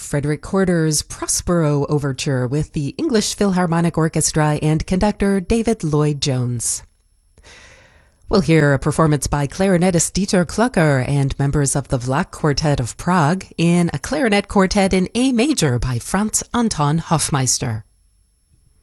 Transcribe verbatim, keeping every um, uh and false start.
Frederick Corder's Prospero Overture with the English Philharmonic Orchestra and conductor David Lloyd Jones. We'll hear a performance by clarinetist Dieter Klucker and members of the Vlach Quartet of Prague in a clarinet quartet in A major by Franz Anton Hofmeister.